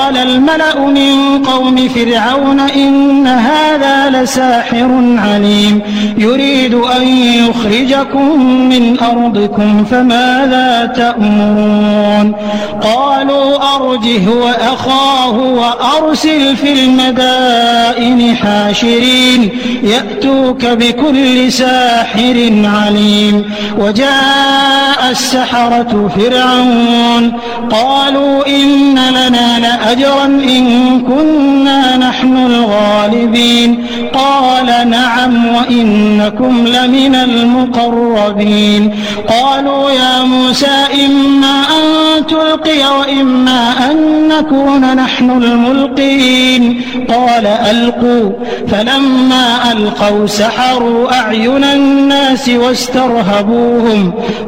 قال الملأ من قوم فرعون إن هذا لساحر عليم يريد أن يخرجكم من أرضكم فماذا تأمرون قالوا أرجه وأخاه وأرسل في المدائن حاشرين يأتوك بكل ساحر عليم وجاء السحرة فرعون قالوا إن لنا لأجرا إن كنا نحن الغالبين قال نعم وإنكم لمن المقربين قالوا يا موسى إما أن تلقي وإما أن نكون نحن الملقين قال ألقوا فلما ألقوا سحروا أعين الناس